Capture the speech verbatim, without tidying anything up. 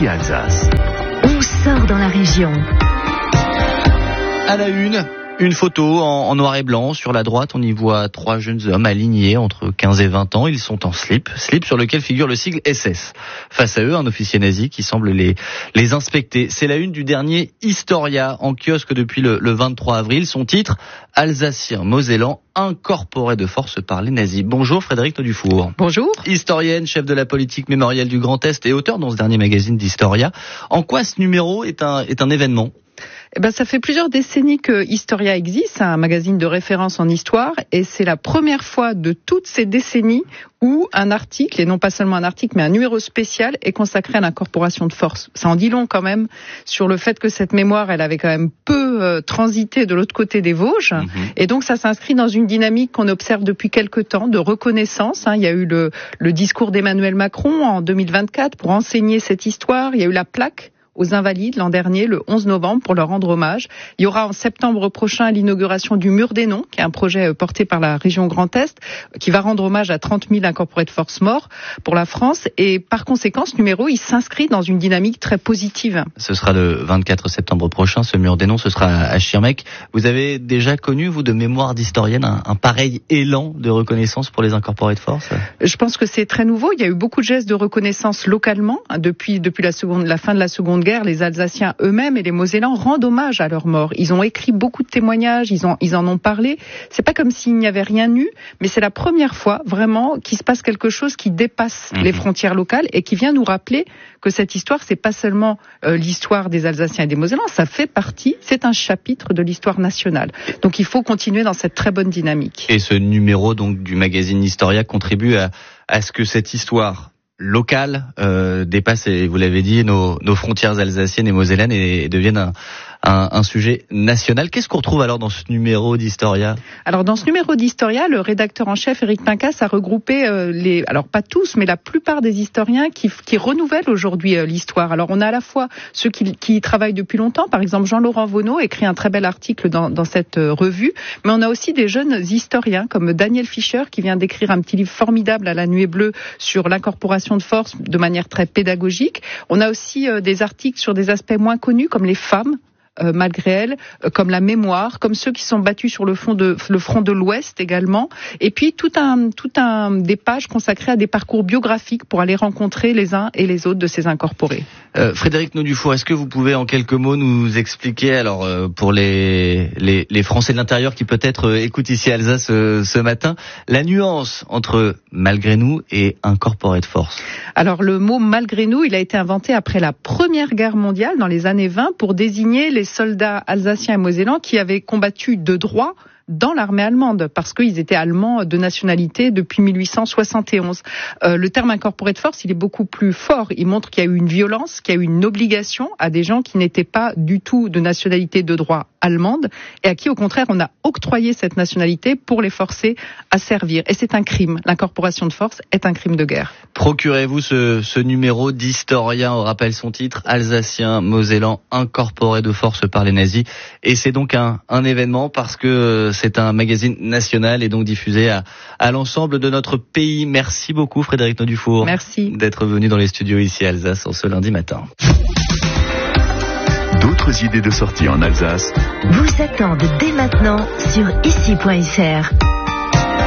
Ici Alsace. On sort dans la région. À la une, une photo en, en noir et blanc. Sur la droite, on y voit trois jeunes hommes alignés entre quinze et vingt ans. Ils sont en slip, slip sur lequel figure le sigle S S. Face à eux, un officier nazi qui semble les, les inspecter. C'est la une du dernier Historia, en kiosque depuis le, le vingt-trois avril. Son titre, Alsacien Mosellan incorporé de force par les nazis. Bonjour Frédéric Dufour. Bonjour. Historienne, chef de la politique mémorielle du Grand Est et auteur dans ce dernier magazine d'Historia. En quoi ce numéro est un, est un événement ? Eh ben, ça fait plusieurs décennies que Historia existe, un magazine de référence en histoire, et c'est la première fois de toutes ces décennies où un article, et non pas seulement un article, mais un numéro spécial est consacré à l'incorporation de force. Ça en dit long quand même sur le fait que cette mémoire, elle avait quand même peu euh, transité de l'autre côté des Vosges, mmh. et donc ça s'inscrit dans une dynamique qu'on observe depuis quelque temps de reconnaissance. Hein. Il y a eu le, le discours d'Emmanuel Macron en deux mille vingt-quatre pour enseigner cette histoire. Il y a eu la plaque aux Invalides l'an dernier, le onze novembre, pour leur rendre hommage. Il y aura en septembre prochain l'inauguration du Mur des Noms, qui est un projet porté par la région Grand Est, qui va rendre hommage à trente mille incorporés de force morts pour la France. Et par conséquent, ce numéro, il s'inscrit dans une dynamique très positive. Ce sera le vingt-quatre septembre prochain, ce Mur des Noms, ce sera à Schirmeck. Vous avez déjà connu, vous, de mémoire d'historienne, un, un pareil élan de reconnaissance pour les incorporés de force ? Je pense que c'est très nouveau. Il y a eu beaucoup de gestes de reconnaissance localement. Depuis, depuis la, seconde, la fin de la Seconde Guerre, les Alsaciens eux-mêmes et les Mosellans rendent hommage à leurs morts. Ils ont écrit beaucoup de témoignages, ils, ont, ils en ont parlé. C'est pas comme s'il n'y avait rien eu, mais c'est la première fois vraiment qu'il se passe quelque chose qui dépasse mmh. les frontières locales et qui vient nous rappeler que cette histoire, c'est pas seulement euh, l'histoire des Alsaciens et des Mosellans, ça fait partie, c'est un chapitre de l'histoire nationale. Donc il faut continuer dans cette très bonne dynamique. Et ce numéro donc du magazine Historia contribue à, à ce que cette histoire locale euh, dépasse, et vous l'avez dit, nos, nos frontières alsaciennes et mosellanes et, et deviennent un, un, un sujet national. Qu'est-ce qu'on retrouve alors dans ce numéro d'Historia ? Alors dans ce numéro d'Historia, le rédacteur en chef Éric Pincas a regroupé euh, les, alors pas tous, mais la plupart des historiens qui, qui renouvellent aujourd'hui euh, l'histoire. Alors on a à la fois ceux qui, qui travaillent depuis longtemps, par exemple Jean-Laurent Vonneau écrit un très bel article dans, dans cette euh, revue, mais on a aussi des jeunes historiens comme Daniel Fischer qui vient d'écrire un petit livre formidable à la Nuée Bleue sur l'incorporation de force de manière très pédagogique. On a aussi euh, des articles sur des aspects moins connus comme les femmes, Euh, malgré elles, euh, comme la mémoire, comme ceux qui sont battus sur le front de le front de l'Ouest également, et puis tout un tout un des pages consacrées à des parcours biographiques pour aller rencontrer les uns et les autres de ces incorporés. Euh, Frédéric Dufour, est-ce que vous pouvez en quelques mots nous expliquer, alors euh, pour les, les les Français de l'intérieur qui peut-être euh, écoutent ici Alsace euh, ce matin, la nuance entre malgré nous et incorporé de force? Alors le mot malgré nous, il a été inventé après la Première Guerre mondiale dans les années vingt pour désigner les soldats alsaciens et mosellans qui avaient combattu de droit dans l'armée allemande, parce qu'ils étaient allemands de nationalité depuis mille huit cent soixante et onze. Euh, le terme incorporé de force, il est beaucoup plus fort. Il montre qu'il y a eu une violence, qu'il y a eu une obligation à des gens qui n'étaient pas du tout de nationalité de droit allemande, et à qui, au contraire, on a octroyé cette nationalité pour les forcer à servir. Et c'est un crime. L'incorporation de force est un crime de guerre. Procurez-vous ce, ce numéro d'Historia, on rappelle son titre, Alsacien Mosellan incorporé de force par les nazis. Et c'est donc un, un événement parce que c'est un magazine national et donc diffusé à, à l'ensemble de notre pays. Merci beaucoup Frédéric Dufour. Merci d'être venu dans les studios ici à Alsace en ce lundi matin. D'autres idées de sortie en Alsace vous attendent dès maintenant sur ici point f r.